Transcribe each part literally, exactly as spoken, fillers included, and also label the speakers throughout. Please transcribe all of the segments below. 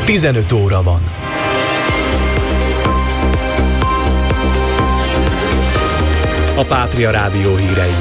Speaker 1: tizenöt óra van. A Pátria Rádió hírei.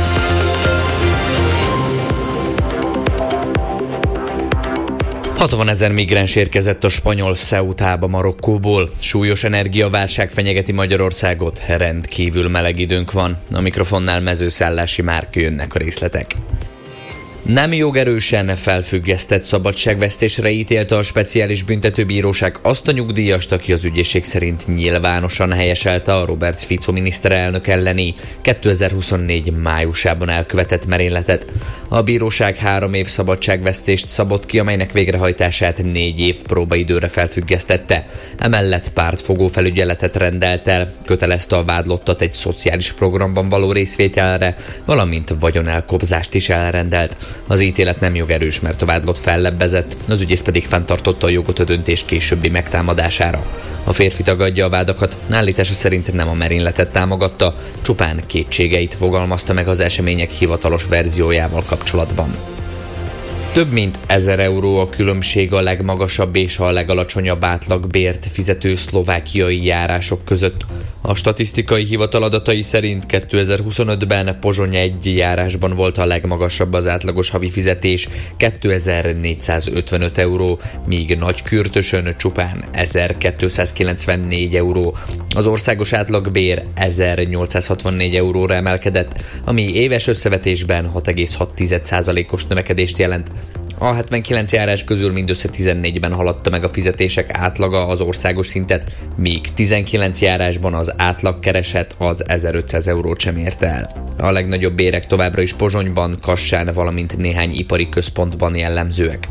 Speaker 2: hatvanezer migráns érkezett a spanyol Ceutába Marokkóból. Súlyos energiaválság fenyegeti Magyarországot, rendkívül meleg időnk van. A mikrofonnál Mezőszállási Márk, jönnek a részletek. Nem jogerősen felfüggesztett szabadságvesztésre ítélte a speciális büntetőbíróság azt a nyugdíjast, aki az ügyészség szerint nyilvánosan helyeselte a Robert Fico miniszterelnök elleni kétezer-huszonnégy májusában elkövetett merényletet. A bíróság három év szabadságvesztést szabott ki, amelynek végrehajtását négy év próbaidőre felfüggesztette. Emellett pártfogó felügyeletet rendelt el, kötelezte a vádlottat egy szociális programban való részvételre, valamint vagyonelkobzást is elrendelt. Az ítélet nem jogerős, mert a vádlott fellebbezett, az ügyész pedig fenntartotta a jogot a döntés későbbi megtámadására. A férfi tagadja a vádakat, állítása szerint nem a merényletet támogatta, csupán kétségeit fogalmazta meg az események hivatalos verziójával kapcsolatban. Több mint ezer euró a különbség a legmagasabb és a legalacsonyabb átlagbért fizető szlovákiai járások között. A statisztikai hivatal adatai szerint kétezer-huszonötben Pozsony egy járásban volt a legmagasabb az átlagos havi fizetés, kétezer-négyszázötvenöt euró, míg Nagykürtösön csupán ezerkétszázkilencvennégy euró. Az országos átlagbér ezernyolcszázhatvannégy euróra emelkedett, ami éves összevetésben hat egész hat százalékos növekedést jelent. A hetvenkilenc járás közül mindössze tizennégyben haladta meg a fizetések átlaga az országos szintet, míg tizenkilenc járásban az átlagkereset az ezerötszáz eurót sem érte el. A legnagyobb bérek továbbra is Pozsonyban, Kassán, valamint néhány ipari központban jellemzőek.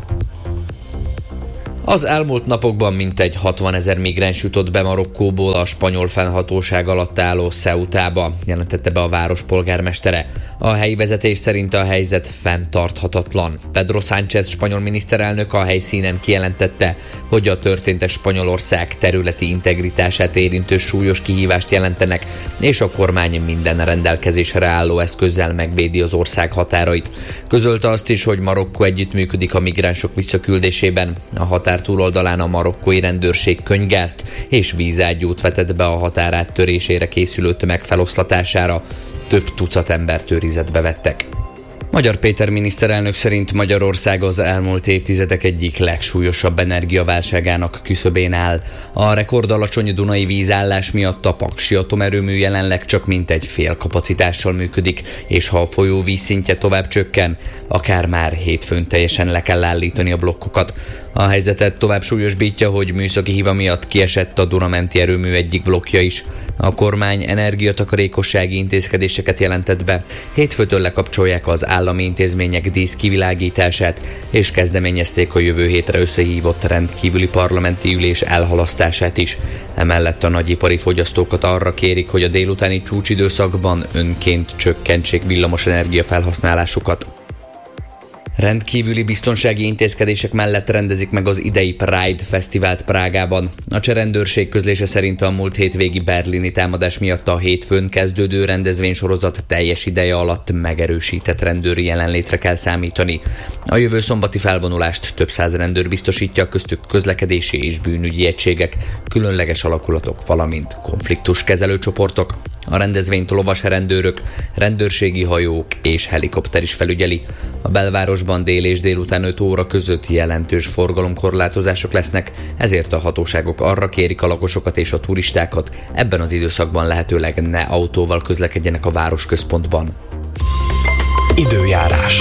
Speaker 2: Az elmúlt napokban mintegy hatvanezer migráns jutott be Marokkóból a spanyol fennhatóság alatt álló Ceutába, jelentette be a város polgármestere. A helyi vezetés szerint a helyzet fenntarthatatlan. Pedro Sánchez spanyol miniszterelnök a helyszínen kijelentette, hogy a történtek Spanyolország területi integritását érintő súlyos kihívást jelentenek, és a kormány minden rendelkezésre álló eszközzel megvédi az ország határait. Közölte azt is, hogy Marokkó együttműködik a migránsok visszaküldésében. A határ túloldalán a marokkói rendőrség könyvgázt és vízágyút vetett be a határ áttörésére készülő tömeg feloszlatására. Több tucat embert őrizetbe vettek. Magyar Péter miniszterelnök szerint Magyarország az elmúlt évtizedek egyik legsúlyosabb energiaválságának küszöbén áll. A rekordalacsony dunai vízállás miatt a Paksi atomerőmű jelenleg csak mintegy fél kapacitással működik, és ha a folyó vízszintje tovább csökken, akár már hétfőn teljesen le kell állítani a blokkokat. A helyzetet tovább súlyosbítja, hogy műszaki hiba miatt kiesett a Duna-menti erőmű egyik blokkja is. A kormány energiatakarékossági intézkedéseket jelentett be. Hétfőtől lekapcsolják az állami intézmények díszkivilágítását, és kezdeményezték a jövő hétre összehívott rendkívüli parlamenti ülés elhalasztását is. Emellett a nagyipari fogyasztókat arra kérik, hogy a délutáni csúcsidőszakban önként csökkentsék villamosenergia felhasználásukat. Rendkívüli biztonsági intézkedések mellett rendezik meg az idei Pride Fesztivált Prágában. A cseh rendőrség közlése szerint a múlt hétvégi berlini támadás miatt a hétfőn kezdődő rendezvénysorozat teljes ideje alatt megerősített rendőri jelenlétre kell számítani. A jövő szombati felvonulást több száz rendőr biztosítja, köztük közlekedési és bűnügyi egységek, különleges alakulatok, valamint konfliktuskezelő csoportok. A rendezvényt lovas rendőrök, rendőrségi hajók és helikopter is felügyeli. A belvárosban dél és délután öt óra között jelentős forgalomkorlátozások lesznek, ezért a hatóságok arra kérik a lakosokat és a turistákat, ebben az időszakban lehetőleg ne autóval közlekedjenek a városközpontban.
Speaker 1: Időjárás.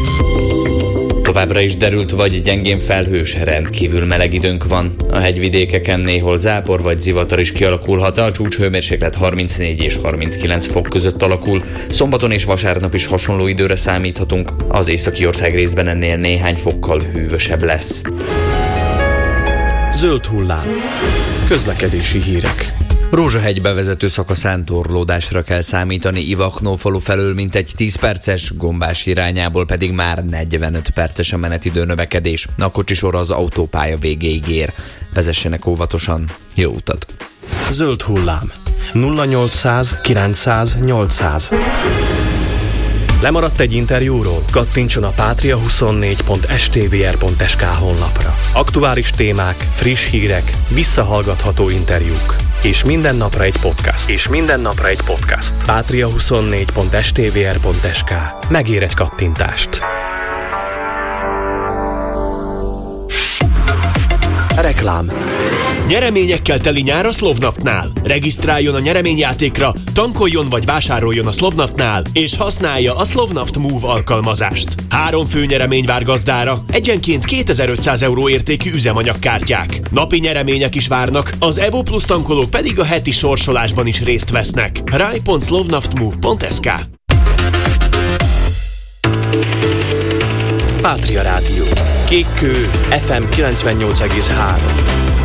Speaker 2: Továbbra is derült vagy gyengén felhős, rendkívül meleg időnk van. A hegyvidékeken néhol zápor vagy zivatar is kialakulhat, a csúcshőmérséklet harmincnégy és harminckilenc fok között alakul. Szombaton és vasárnap is hasonló időre számíthatunk, az északi ország részben ennél néhány fokkal hűvösebb lesz.
Speaker 1: Zöld hullám. Közlekedési hírek.
Speaker 2: Rózsahegy bevezető szakaszán torlódásra kell számítani Ivachnó falu felől mintegy tíz perces, Gombás irányából pedig már negyvenöt perces a menetidő növekedés. A kocsisor az autópálya végéig ér. Vezessenek óvatosan, jó utat!
Speaker 1: Zöld hullám. nulla nyolcszáz kilencszáz nyolcszáz. Lemaradt egy interjúról? Kattintson a patria huszonnégy pont s t v r pont s k honlapra. Aktuális témák, friss hírek, visszahallgatható interjúk. És minden napra egy podcast. És minden napra egy podcast. patria huszonnégy pont s t v r pont s k. Megér egy kattintást. Reklám.
Speaker 3: Nyereményekkel teli nyár a Slovnaftnál. Regisztráljon a nyereményjátékra, tankoljon vagy vásároljon a Slovnaftnál, és használja a Slovnaft Move alkalmazást. Három fő nyeremény vár gazdára, egyenként kétezer-ötszáz euró értékű üzemanyagkártyák. Napi nyeremények is várnak, az Evo Plus tankolók pedig a heti sorsolásban is részt vesznek. raj pont slovnaftmove pont s k.
Speaker 1: Pátria Rádió. Kék Kő ef em kilencvennyolc egész három.